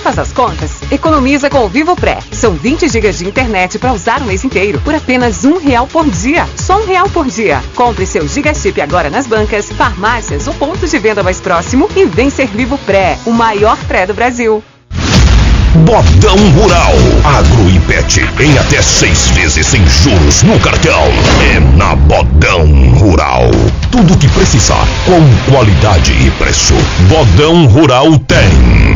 faz as contas? Economiza com o Vivo Pré. São 20 GB de internet para usar o mês inteiro por apenas R$1 por dia. Só R$1 por dia. Compre seu Gigachip agora nas bancas, farmácias ou pontos de venda mais próximo e vem ser Vivo Pré, o maior pré do Brasil. Bodão Rural, Agro e Pet, em até 6 vezes sem juros no cartão. É na Bodão Rural. Tudo o que precisar, com qualidade e preço. Bodão Rural tem.